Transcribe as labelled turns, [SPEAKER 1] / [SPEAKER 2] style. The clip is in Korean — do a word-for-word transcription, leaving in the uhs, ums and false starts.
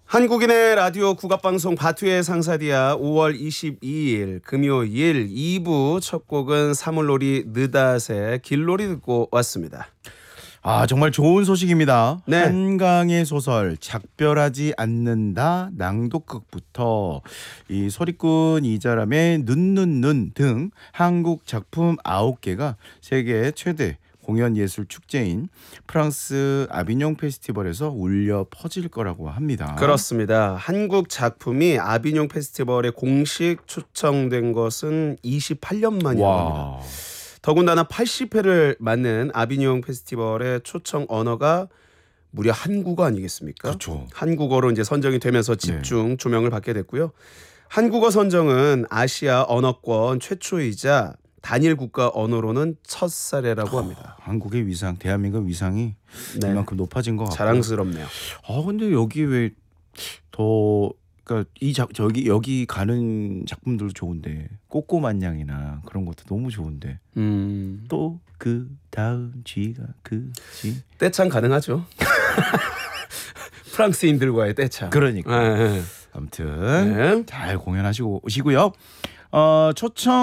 [SPEAKER 1] 한국인의 라디오 국악방송 바투의 상사디아 오월 이십이일 금요일 이 부 첫 곡은 사물놀이 느닷의 길놀이 듣고 왔습니다.
[SPEAKER 2] 아 정말 좋은 소식입니다.
[SPEAKER 1] 네.
[SPEAKER 2] 한강의 소설 작별하지 않는다 낭독극부터 이 소리꾼 이자람의 눈눈눈 등 한국 작품 아홉 개가 세계 최대 공연예술 축제인 프랑스 아비뇽 페스티벌에서 울려 퍼질 거라고 합니다.
[SPEAKER 1] 그렇습니다. 한국 작품이 아비뇽 페스티벌에 공식 초청된 것은 이십팔 년 만이랍니다. 더군다나 팔십 회를 맞는 아비뇽 페스티벌의 초청 언어가 무려 한국어 아니겠습니까?
[SPEAKER 2] 그렇죠.
[SPEAKER 1] 한국어로 이제 선정이 되면서 집중 네. 조명을 받게 됐고요. 한국어 선정은 아시아 언어권 최초이자 단일 국가 언어로는 첫 사례라고 합니다.
[SPEAKER 2] 어, 한국의 위상, 대한민국 위상이
[SPEAKER 1] 네.
[SPEAKER 2] 이만큼 높아진 것 같고
[SPEAKER 1] 자랑스럽네요.
[SPEAKER 2] 아 근데 여기 왜 더 그러니까 이 작 저기 여기 가는 작품들도 좋은데 꼬꼬만냥이나 그런 것도 너무 좋은데
[SPEAKER 1] 음.
[SPEAKER 2] 또 그 다음 쥐가 그지
[SPEAKER 1] 떼창 가능하죠. 프랑스인들과의 떼창.
[SPEAKER 2] 그러니까
[SPEAKER 1] 네.
[SPEAKER 2] 아무튼
[SPEAKER 1] 네.
[SPEAKER 2] 잘 공연하시고 오시고요. 어 초청